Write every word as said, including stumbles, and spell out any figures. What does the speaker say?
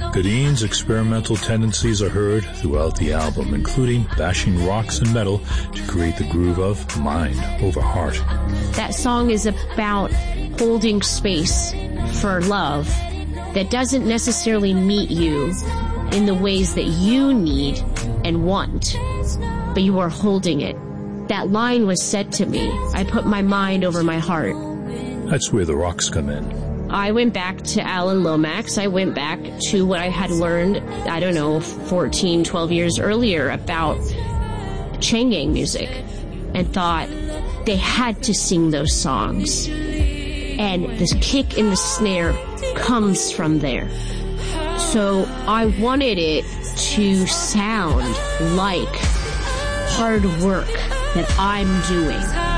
Gadine's experimental tendencies are heard throughout the album, including bashing rocks and metal to create the groove of Mind Over Heart. That song is about holding space for love that doesn't necessarily meet you in the ways that you need and want, but you are holding it. That line was said to me. I put my mind over my heart. That's where the rocks come in. I went back to Alan Lomax. I went back to what I had learned, I don't know, fourteen, twelve years earlier about chain gang music and thought they had to sing those songs. And the kick in the snare comes from there. So I wanted it to sound like hard work that I'm doing.